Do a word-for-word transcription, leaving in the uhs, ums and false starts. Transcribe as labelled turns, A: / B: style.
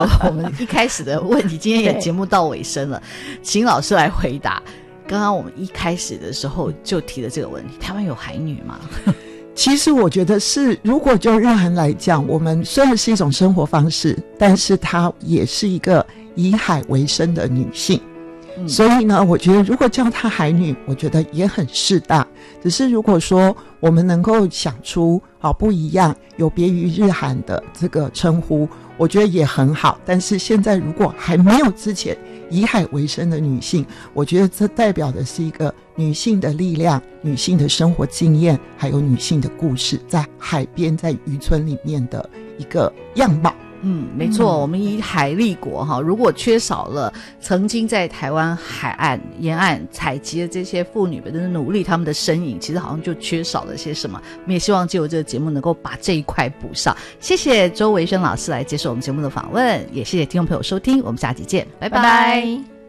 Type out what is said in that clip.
A: 我们一开始的问题，今天也节目到尾声了，请老师来回答。刚刚我们一开始的时候就提了这个问题，台湾有海女吗？
B: 其实我觉得是，如果就日韩来讲，我们虽然是一种生活方式，但是它也是一个以海为生的女性。嗯、所以呢，我觉得如果叫她海女，我觉得也很适当。只是如果说我们能够想出好不一样有别于日韩的这个称呼，我觉得也很好。但是现在如果还没有之前以海为生的女性，我觉得这代表的是一个女性的力量、女性的生活经验，还有女性的故事，在海边、在渔村里面的一个样貌。
A: 嗯，没错、嗯、我们以海立国哈，如果缺少了曾经在台湾海岸沿岸采集的这些妇女们的努力，她们的身影其实好像就缺少了些什么。我们也希望借由这个节目能够把这一块补上。谢谢周维轩老师来接受我们节目的访问，也谢谢听众朋友收听，我们下集见，拜拜。拜拜。